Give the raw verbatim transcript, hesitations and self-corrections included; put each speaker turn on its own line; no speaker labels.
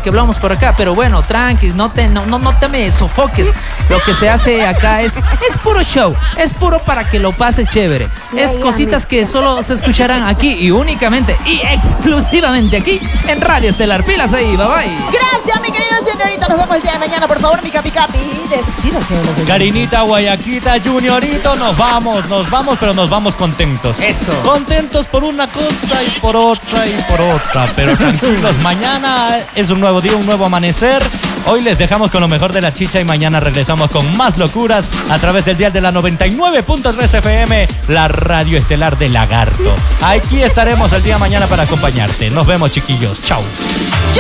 que hablamos por acá, pero bueno, tranquis, no te, no, no, no te me sofoques. Lo que se hace acá es, es puro show, es puro para que lo pases chévere. Es cositas que solo se escucharán aquí y únicamente y exclusivamente aquí en Radio Estelar. Pilas ahí, bye bye.
Gracias, mi querido Juniorito. Nos vemos el día de mañana. Por favor, mi capi capi, despídase de los
Karinita, Guayaquita, Juniorito, nos vamos, nos vamos, pero nos vamos contentos.
Eso.
Contentos por una cosa y por otra y por otra, pero tranquilos, mañana es un nuevo día, un nuevo amanecer. Hoy les dejamos con lo mejor de la chicha y mañana regresamos con más locuras a través del dial de la noventa y nueve punto tres F M, la radio estelar de Lagarto. Aquí estaremos el día de mañana para acompañarte. Nos vemos, chiquillos. Chau.